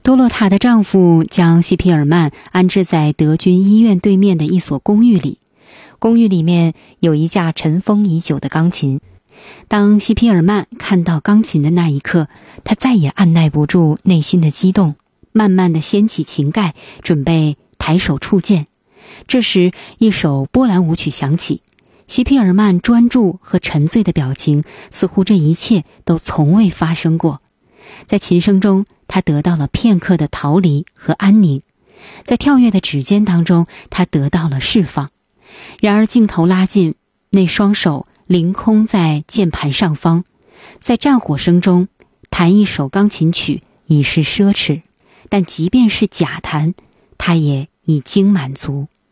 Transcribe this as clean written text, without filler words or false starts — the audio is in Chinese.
多洛塔的丈夫将西皮尔曼安置在德军医院对面的一所公寓里，公寓里面有一架尘封已久的钢琴。当西皮尔曼看到钢琴的那一刻，他再也按耐不住内心的激动，慢慢地掀起琴盖，准备抬手触键。这时一首波兰舞曲响起，西皮尔曼专注和沉醉的表情，似乎这一切都从未发生过。在琴声中，他得到了片刻的逃离和安宁，在跳跃的指尖当中，他得到了释放。然而镜头拉近，那双手凌空在键盘上方，在战火声中弹一首钢琴曲已是奢侈，但即便是假弹，他也已经满足。